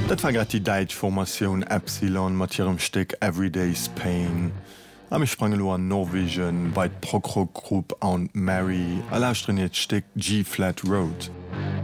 Dat war grad die Deitformatioun Epsilon mat hirem Steck Everyday's Pain. Am ich sprang lo an Norwegian, weit Prog-Rock-Group Aunt Mary, a lauschtrennet Steck G-Flat Road.